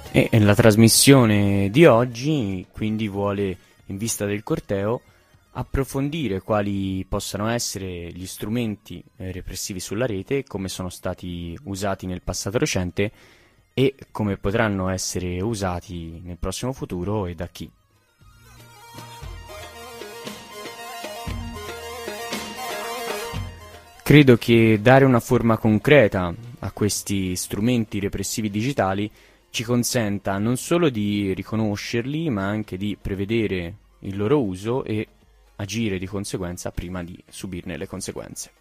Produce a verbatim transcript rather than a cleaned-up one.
E la trasmissione di oggi quindi vuole, in vista del corteo, approfondire quali possano essere gli strumenti eh, repressivi sulla rete, come sono stati usati nel passato recente e come potranno essere usati nel prossimo futuro e da chi. Credo che dare una forma concreta a questi strumenti repressivi digitali ci consenta non solo di riconoscerli, ma anche di prevedere il loro uso e agire di conseguenza prima di subirne le conseguenze.